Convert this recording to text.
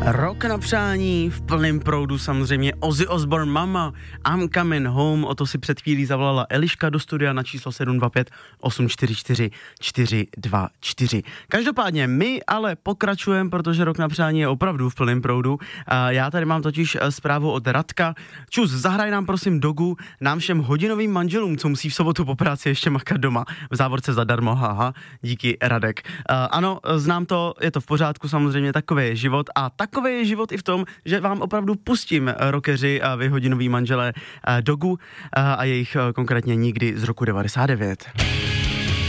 Rok na přání, v plném proudu samozřejmě Ozzy Osbourne Mama, I'm Coming Home, o to si před chvílí zavolala Eliška do studia na číslo 725 844 424. Každopádně my ale pokračujeme, protože Rok na přání je opravdu v plném proudu. Já tady mám totiž zprávu od Radka. Čus, zahraj nám prosím Dogu, nám všem hodinovým manželům, co musí v sobotu po práci ještě makat doma, v závorce zadarmo, haha, díky Radek. Ano, znám to, je to v pořádku, samozřejmě takový je život a takový je život i v tom, že vám opravdu pustím rockeři a vy hodinový manželé Dogu a jejich konkrétně Nikdy z roku 99.